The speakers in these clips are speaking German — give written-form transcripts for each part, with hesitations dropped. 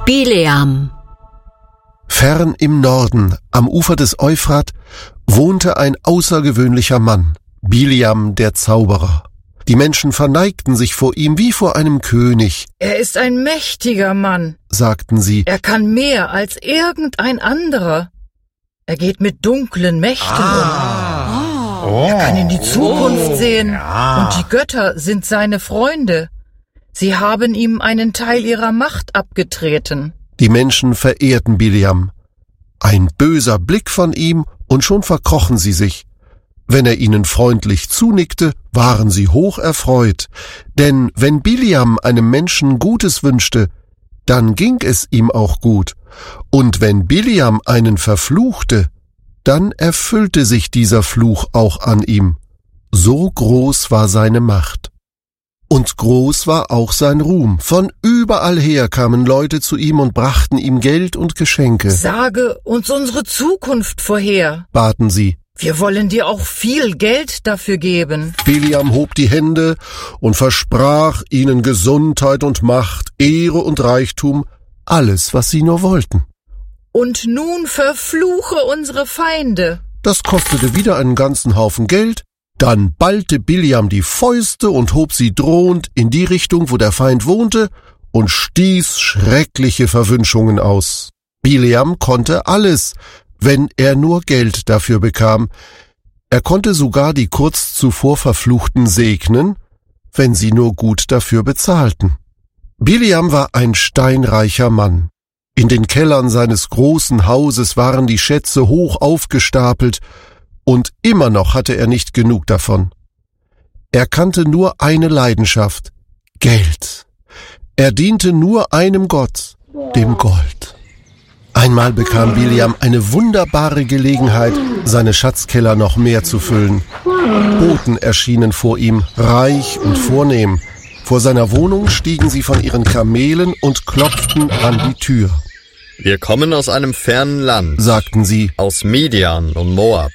Bileam. Fern im Norden, am Ufer des Euphrat, wohnte ein außergewöhnlicher Mann, Bileam der Zauberer. Die Menschen verneigten sich vor ihm wie vor einem König. Er ist ein mächtiger Mann, sagten sie. Er kann mehr als irgendein anderer. Er geht mit dunklen Mächten um. Er kann in die Zukunft sehen und die Götter sind seine Freunde. Sie haben ihm einen Teil ihrer Macht abgetreten. Die Menschen verehrten Bileam. Ein böser Blick von ihm und schon verkrochen sie sich. Wenn er ihnen freundlich zunickte, waren sie hoch erfreut. Denn wenn Bileam einem Menschen Gutes wünschte, dann ging es ihm auch gut. Und wenn Bileam einen verfluchte, dann erfüllte sich dieser Fluch auch an ihm. So groß war seine Macht. Und groß war auch sein Ruhm. Von überall her kamen Leute zu ihm und brachten ihm Geld und Geschenke. Sage uns unsere Zukunft vorher, baten sie. Wir wollen dir auch viel Geld dafür geben. Bileam hob die Hände und versprach ihnen Gesundheit und Macht, Ehre und Reichtum, alles, was sie nur wollten. Und nun verfluche unsere Feinde. Das kostete wieder einen ganzen Haufen Geld. Dann ballte Bileam die Fäuste und hob sie drohend in die Richtung, wo der Feind wohnte, und stieß schreckliche Verwünschungen aus. Bileam konnte alles, wenn er nur Geld dafür bekam. Er konnte sogar die kurz zuvor Verfluchten segnen, wenn sie nur gut dafür bezahlten. Bileam war ein steinreicher Mann. In den Kellern seines großen Hauses waren die Schätze hoch aufgestapelt, und immer noch hatte er nicht genug davon. Er kannte nur eine Leidenschaft, Geld. Er diente nur einem Gott, dem Gold. Einmal bekam Bileam eine wunderbare Gelegenheit, seine Schatzkeller noch mehr zu füllen. Boten erschienen vor ihm, reich und vornehm. Vor seiner Wohnung stiegen sie von ihren Kamelen und klopften an die Tür. Wir kommen aus einem fernen Land, sagten sie, aus Midian und Moab.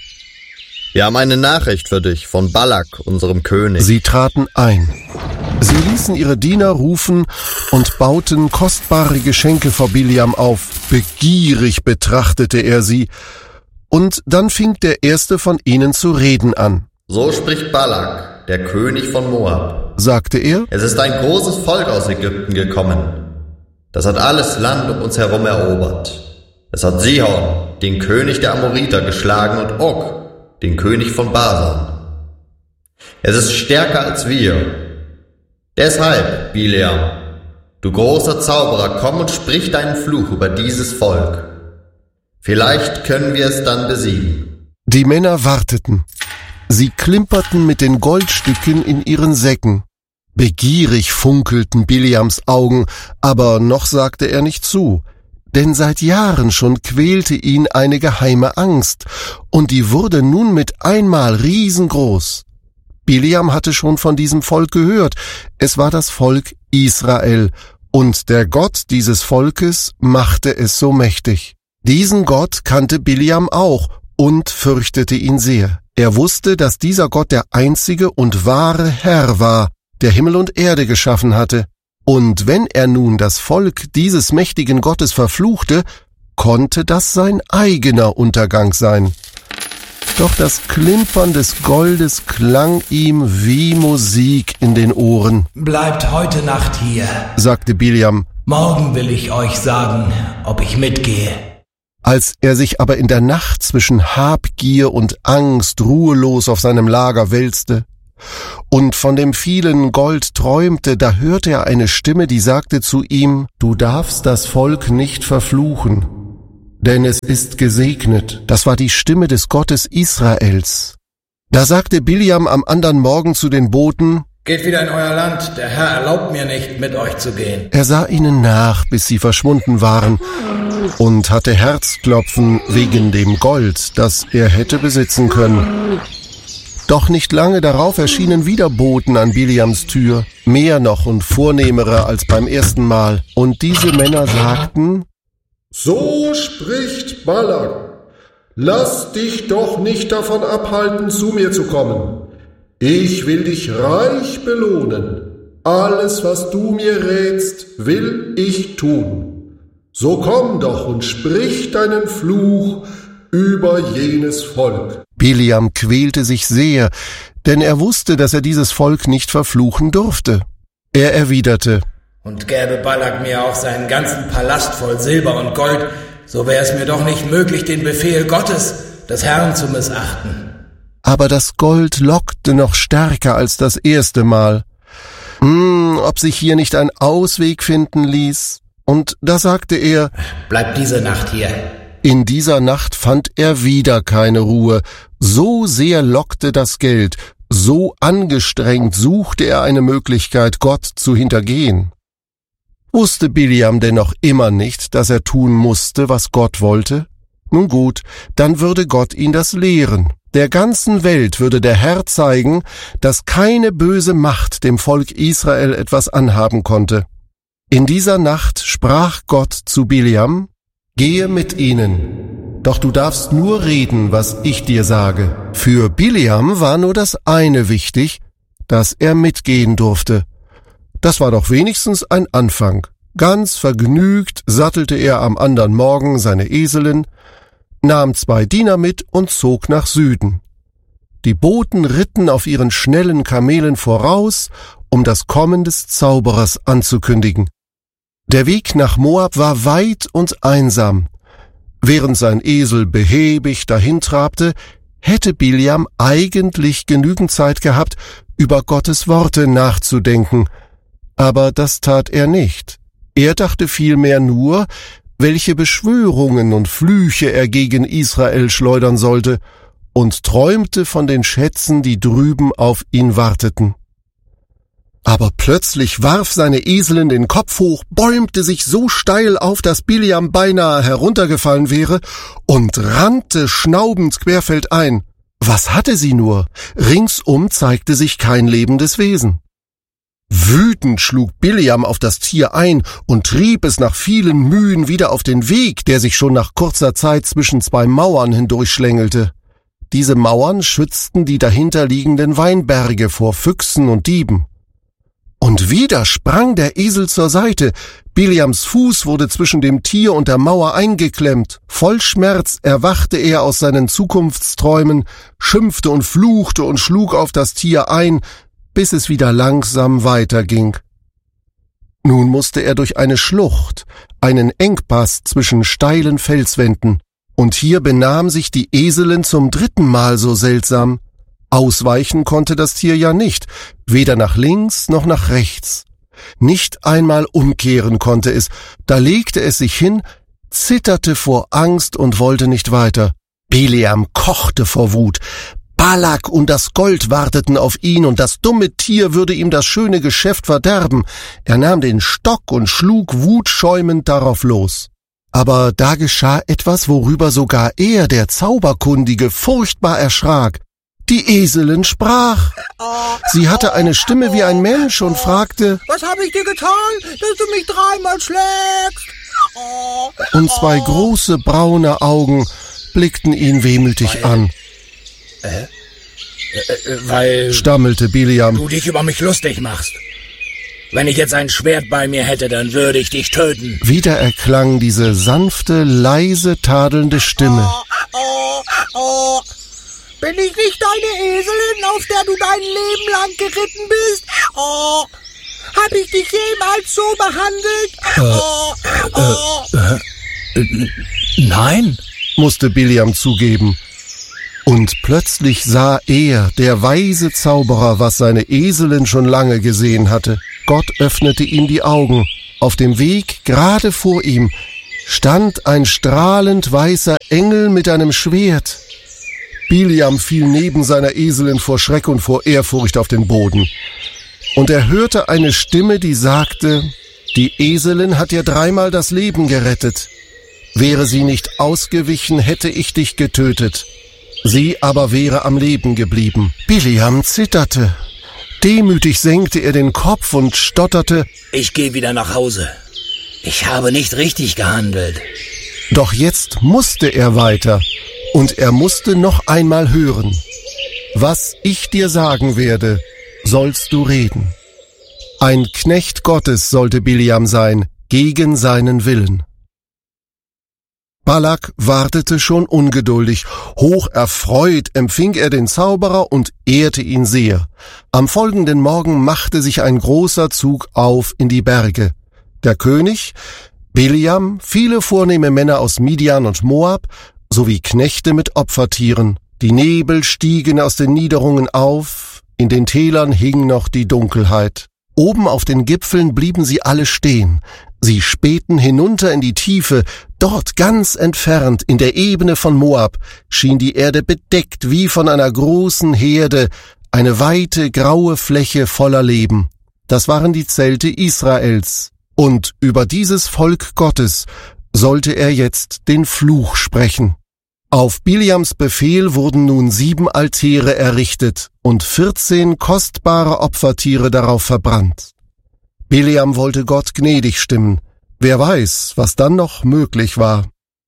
Wir haben eine Nachricht für dich von Balak, unserem König. Sie traten ein. Sie ließen ihre Diener rufen und bauten kostbare Geschenke vor Bileam auf. Begierig betrachtete er sie, und dann fing der erste von ihnen zu reden an. So spricht Balak, der König von Moab, sagte er. Es ist ein großes Volk aus Ägypten gekommen. Das hat alles Land um uns herum erobert. Es hat Sihon, den König der Amoriter, geschlagen und Og, den König von Basan. Es ist stärker als wir. Deshalb, Bileam, du großer Zauberer, komm und sprich deinen Fluch über dieses Volk. Vielleicht können wir es dann besiegen. Die Männer warteten. Sie klimperten mit den Goldstücken in ihren Säcken. Begierig funkelten Bileams Augen, aber noch sagte er nicht zu. Denn seit Jahren schon quälte ihn eine geheime Angst, und die wurde nun mit einmal riesengroß. Bileam hatte schon von diesem Volk gehört. Es war das Volk Israel, und der Gott dieses Volkes machte es so mächtig. Diesen Gott kannte Bileam auch und fürchtete ihn sehr. Er wusste, dass dieser Gott der einzige und wahre Herr war, der Himmel und Erde geschaffen hatte. Und wenn er nun das Volk dieses mächtigen Gottes verfluchte, konnte das sein eigener Untergang sein. Doch das Klimpern des Goldes klang ihm wie Musik in den Ohren. Bleibt heute Nacht hier, sagte Bileam. Morgen will ich euch sagen, ob ich mitgehe. Als er sich aber in der Nacht zwischen Habgier und Angst ruhelos auf seinem Lager wälzte und von dem vielen Gold träumte, da hörte er eine Stimme, die sagte zu ihm, du darfst das Volk nicht verfluchen, denn es ist gesegnet. Das war die Stimme des Gottes Israels. Da sagte Bileam am andern Morgen zu den Boten, geht wieder in euer Land, der Herr erlaubt mir nicht, mit euch zu gehen. Er sah ihnen nach, bis sie verschwunden waren, und hatte Herzklopfen wegen dem Gold, das er hätte besitzen können. Doch nicht lange darauf erschienen wieder Boten an Bileams Tür, mehr noch und vornehmere als beim ersten Mal. Und diese Männer sagten, so spricht Balak, lass dich doch nicht davon abhalten, zu mir zu kommen. Ich will dich reich belohnen. Alles, was du mir rätst, will ich tun. So komm doch und sprich deinen Fluch über jenes Volk. Biliam quälte sich sehr, denn er wusste, dass er dieses Volk nicht verfluchen durfte. Er erwiderte: Und gäbe Balak mir auch seinen ganzen Palast voll Silber und Gold, so wäre es mir doch nicht möglich, den Befehl Gottes, des Herrn, zu missachten. Aber das Gold lockte noch stärker als das erste Mal. Ob sich hier nicht ein Ausweg finden ließ? Und da sagte er: Bleib diese Nacht hier. In dieser Nacht fand er wieder keine Ruhe. So sehr lockte das Geld, so angestrengt suchte er eine Möglichkeit, Gott zu hintergehen. Wusste Biliam denn noch immer nicht, dass er tun musste, was Gott wollte? Nun gut, dann würde Gott ihn das lehren. Der ganzen Welt würde der Herr zeigen, dass keine böse Macht dem Volk Israel etwas anhaben konnte. In dieser Nacht sprach Gott zu Biliam: Gehe mit ihnen, doch du darfst nur reden, was ich dir sage. Für Biliam war nur das eine wichtig, dass er mitgehen durfte. Das war doch wenigstens ein Anfang. Ganz vergnügt sattelte er am andern Morgen seine Eselin, nahm 2 Diener mit und zog nach Süden. Die Boten ritten auf ihren schnellen Kamelen voraus, um das Kommen des Zauberers anzukündigen. Der Weg nach Moab war weit und einsam. Während sein Esel behäbig dahintrabte, hätte Biliam eigentlich genügend Zeit gehabt, über Gottes Worte nachzudenken. Aber das tat er nicht. Er dachte vielmehr nur, welche Beschwörungen und Flüche er gegen Israel schleudern sollte, und träumte von den Schätzen, die drüben auf ihn warteten. Aber plötzlich warf seine Eselin den Kopf hoch, bäumte sich so steil auf, dass Biliam beinahe heruntergefallen wäre und rannte schnaubend querfeldein. Was hatte sie nur? Ringsum zeigte sich kein lebendes Wesen. Wütend schlug Biliam auf das Tier ein und trieb es nach vielen Mühen wieder auf den Weg, der sich schon nach kurzer Zeit zwischen 2 Mauern hindurchschlängelte. Diese Mauern schützten die dahinterliegenden Weinberge vor Füchsen und Dieben. Und wieder sprang der Esel zur Seite. Biliams Fuß wurde zwischen dem Tier und der Mauer eingeklemmt. Voll Schmerz erwachte er aus seinen Zukunftsträumen, schimpfte und fluchte und schlug auf das Tier ein, bis es wieder langsam weiterging. Nun musste er durch eine Schlucht, einen Engpass zwischen steilen Felswänden, und hier benahm sich die Eselin zum 3. Mal so seltsam. Ausweichen konnte das Tier ja nicht, weder nach links noch nach rechts. Nicht einmal umkehren konnte es, da legte es sich hin, zitterte vor Angst und wollte nicht weiter. Biliam kochte vor Wut. Balak und das Gold warteten auf ihn, und das dumme Tier würde ihm das schöne Geschäft verderben. Er nahm den Stock und schlug wutschäumend darauf los. Aber da geschah etwas, worüber sogar er, der Zauberkundige, furchtbar erschrak. Die Eselin sprach. Sie hatte eine Stimme wie ein Mensch und fragte: Was habe ich dir getan, dass du mich 3-mal schlägst? Und 2 große braune Augen blickten ihn wehmütig an. Weil Stammelte Biliam. du dich über mich lustig machst. Wenn ich jetzt ein Schwert bei mir hätte, dann würde ich dich töten. Wieder erklang diese sanfte, leise, tadelnde Stimme. Bin ich nicht deine Eselin, auf der du dein Leben lang geritten bist? Hab ich dich jemals so behandelt? Nein. Musste Biliam zugeben. Und plötzlich sah er, der weise Zauberer, was seine Eselin schon lange gesehen hatte. Gott öffnete ihm die Augen. Auf dem Weg, gerade vor ihm, stand ein strahlend weißer Engel mit einem Schwert. Biliam fiel neben seiner Eselin vor Schreck und vor Ehrfurcht auf den Boden. Und er hörte eine Stimme, die sagte: Die Eselin hat dir 3-mal das Leben gerettet. Wäre sie nicht ausgewichen, hätte ich dich getötet. Sie aber wäre am Leben geblieben. Biliam zitterte. Demütig senkte er den Kopf und stotterte: Ich gehe wieder nach Hause. Ich habe nicht richtig gehandelt. Doch jetzt musste er weiter. Und er musste noch einmal hören: Was ich dir sagen werde, sollst du reden. Ein Knecht Gottes sollte Biliam sein, gegen seinen Willen. Balak wartete schon ungeduldig. Hoch erfreut empfing er den Zauberer und ehrte ihn sehr. Am folgenden Morgen machte sich ein großer Zug auf in die Berge. Der König, Biljam, viele vornehme Männer aus Midian und Moab, sowie Knechte mit Opfertieren. Die Nebel stiegen aus den Niederungen auf, in den Tälern hing noch die Dunkelheit. Oben auf den Gipfeln blieben sie alle stehen. Sie spähten hinunter in die Tiefe. Dort ganz entfernt, in der Ebene von Moab, schien die Erde bedeckt wie von einer großen Herde, eine weite, graue Fläche voller Leben. Das waren die Zelte Israels. Und über dieses Volk Gottes sollte er jetzt den Fluch sprechen. Auf Biljams Befehl wurden nun 7 Altäre errichtet und 14 kostbare Opfertiere darauf verbrannt. Biljam wollte Gott gnädig stimmen. Wer weiß, was dann noch möglich war.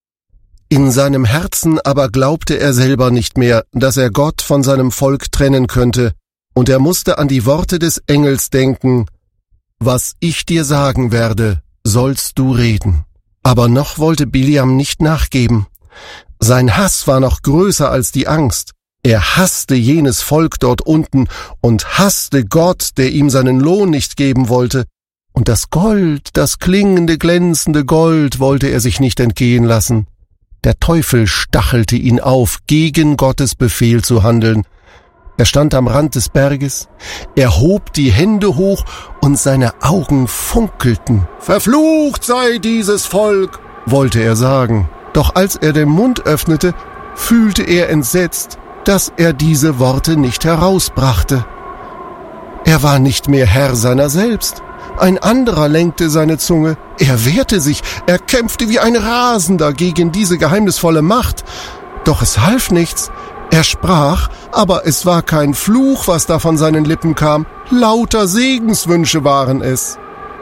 In seinem Herzen aber glaubte er selber nicht mehr, dass er Gott von seinem Volk trennen könnte, und er musste an die Worte des Engels denken: Was ich dir sagen werde, sollst du reden. Aber noch wollte Biljam nicht nachgeben. Sein Hass war noch größer als die Angst. Er hasste jenes Volk dort unten und hasste Gott, der ihm seinen Lohn nicht geben wollte. Und das Gold, das klingende, glänzende Gold, wollte er sich nicht entgehen lassen. Der Teufel stachelte ihn auf, gegen Gottes Befehl zu handeln. Er stand am Rand des Berges, er hob die Hände hoch und seine Augen funkelten. »Verflucht sei dieses Volk«, wollte er sagen. Doch als er den Mund öffnete, fühlte er entsetzt, dass er diese Worte nicht herausbrachte. Er war nicht mehr Herr seiner selbst. Ein anderer lenkte seine Zunge. Er wehrte sich, er kämpfte wie ein Rasender gegen diese geheimnisvolle Macht. Doch es half nichts. Er sprach, aber es war kein Fluch, was da von seinen Lippen kam. Lauter Segenswünsche waren es.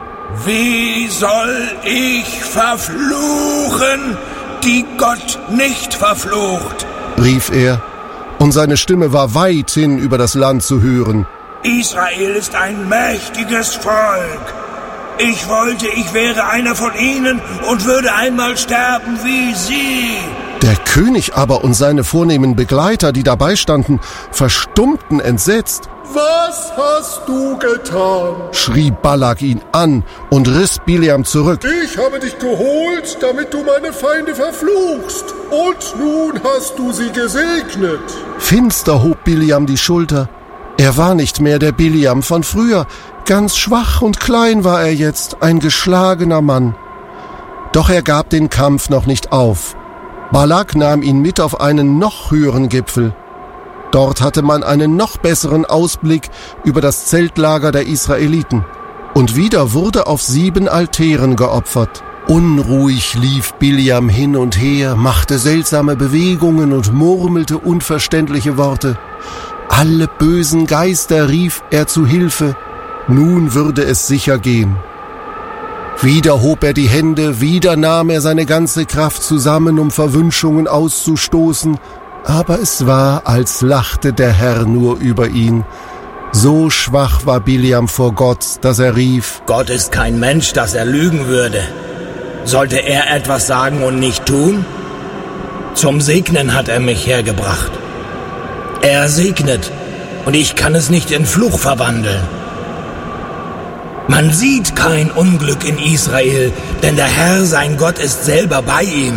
»Wie soll ich verfluchen, die Gott nicht verflucht?«, rief er, und seine Stimme war weithin über das Land zu hören. »Israel ist ein mächtiges Volk. Ich wollte, ich wäre einer von ihnen und würde einmal sterben wie sie.« Der König aber und seine vornehmen Begleiter, die dabei standen, verstummten entsetzt. Was hast du getan? Schrie Balak ihn an und riss Biljam zurück. Ich habe dich geholt, damit du meine Feinde verfluchst. Und nun hast du sie gesegnet. Finster hob Biljam die Schulter. Er war nicht mehr der Biljam von früher. Ganz schwach und klein war er jetzt, ein geschlagener Mann. Doch er gab den Kampf noch nicht auf. Balak nahm ihn mit auf einen noch höheren Gipfel. Dort hatte man einen noch besseren Ausblick über das Zeltlager der Israeliten. Und wieder wurde auf 7 Altären geopfert. Unruhig lief Biljam hin und her, machte seltsame Bewegungen und murmelte unverständliche Worte. Alle bösen Geister rief er zu Hilfe. Nun würde es sicher gehen. Wieder hob er die Hände, wieder nahm er seine ganze Kraft zusammen, um Verwünschungen auszustoßen. Aber es war, als lachte der Herr nur über ihn. So schwach war Biljam vor Gott, dass er rief: Gott ist kein Mensch, dass er lügen würde. Sollte er etwas sagen und nicht tun? Zum Segnen hat er mich hergebracht. Er segnet, und ich kann es nicht in Fluch verwandeln. Man sieht kein Unglück in Israel, denn der Herr, sein Gott, ist selber bei ihm.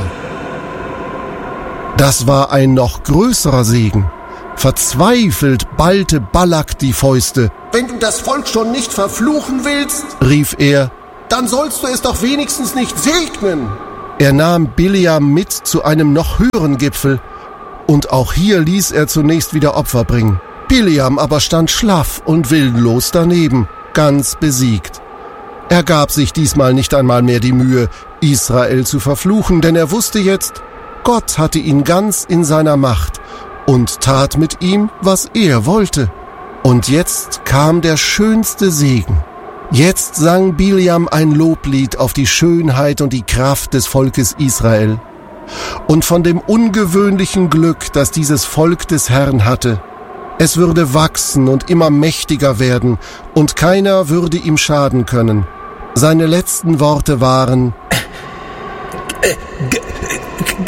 Das war ein noch größerer Segen. Verzweifelt ballte Balak die Fäuste. Wenn du das Volk schon nicht verfluchen willst, rief er, dann sollst du es doch wenigstens nicht segnen. Er nahm Biljam mit zu einem noch höheren Gipfel, und auch hier ließ er zunächst wieder Opfer bringen. Biljam aber stand schlaff und willenlos daneben, ganz besiegt. Er gab sich diesmal nicht einmal mehr die Mühe, Israel zu verfluchen, denn er wusste jetzt, Gott hatte ihn ganz in seiner Macht und tat mit ihm, was er wollte. Und jetzt kam der schönste Segen. Jetzt sang Biljam ein Loblied auf die Schönheit und die Kraft des Volkes Israel und von dem ungewöhnlichen Glück, das dieses Volk des Herrn hatte. Es würde wachsen und immer mächtiger werden, und keiner würde ihm schaden können. Seine letzten Worte waren: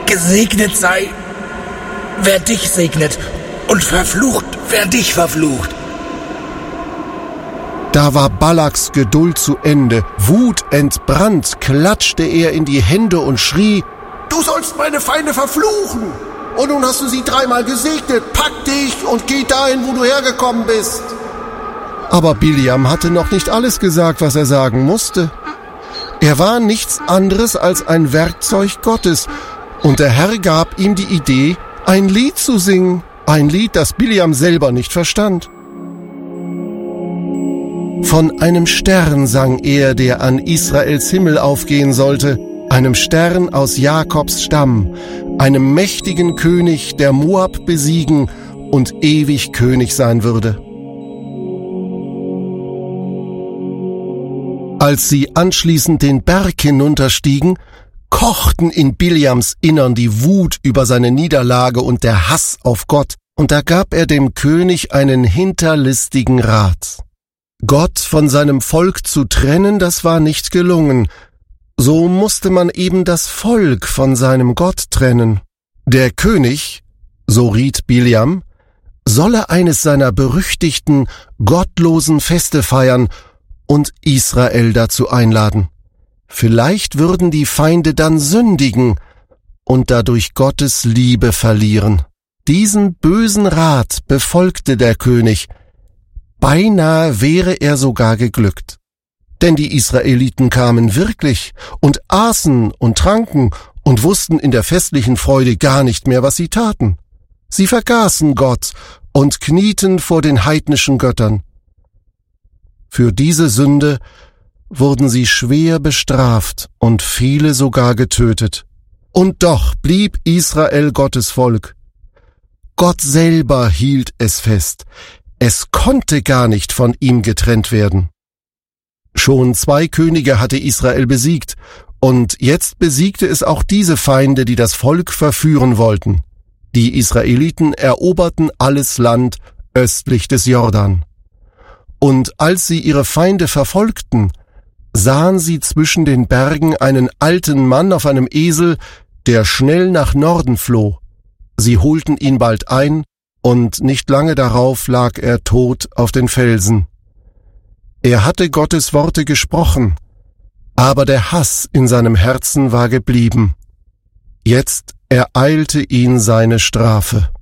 Gesegnet sei, wer dich segnet, und verflucht, wer dich verflucht. Da war Balaks Geduld zu Ende. Wutentbrannt klatschte er in die Hände und schrie: Du sollst meine Feinde verfluchen! Und nun hast du sie 3-mal gesegnet. Pack dich und geh dahin, wo du hergekommen bist. Aber Biljam hatte noch nicht alles gesagt, was er sagen musste. Er war nichts anderes als ein Werkzeug Gottes, und der Herr gab ihm die Idee, ein Lied zu singen, ein Lied, das Biljam selber nicht verstand. Von einem Stern sang er, der an Israels Himmel aufgehen sollte, einem Stern aus Jakobs Stamm, einem mächtigen König, der Moab besiegen und ewig König sein würde. Als sie anschließend den Berg hinunterstiegen, kochten in Biljams Innern die Wut über seine Niederlage und der Hass auf Gott, und da gab er dem König einen hinterlistigen Rat. Gott von seinem Volk zu trennen, das war nicht gelungen. So musste man eben das Volk von seinem Gott trennen. Der König, so riet Biljam, solle eines seiner berüchtigten, gottlosen Feste feiern und Israel dazu einladen. Vielleicht würden die Feinde dann sündigen und dadurch Gottes Liebe verlieren. Diesen bösen Rat befolgte der König. Beinahe wäre er sogar geglückt. Denn die Israeliten kamen wirklich und aßen und tranken und wussten in der festlichen Freude gar nicht mehr, was sie taten. Sie vergaßen Gott und knieten vor den heidnischen Göttern. Für diese Sünde wurden sie schwer bestraft und viele sogar getötet. Und doch blieb Israel Gottes Volk. Gott selber hielt es fest. Es konnte gar nicht von ihm getrennt werden. Schon 2 Könige hatte Israel besiegt, und jetzt besiegte es auch diese Feinde, die das Volk verführen wollten. Die Israeliten eroberten alles Land östlich des Jordan. Und als sie ihre Feinde verfolgten, sahen sie zwischen den Bergen einen alten Mann auf einem Esel, der schnell nach Norden floh. Sie holten ihn bald ein, und nicht lange darauf lag er tot auf den Felsen. Er hatte Gottes Worte gesprochen, aber der Hass in seinem Herzen war geblieben. Jetzt ereilte ihn seine Strafe.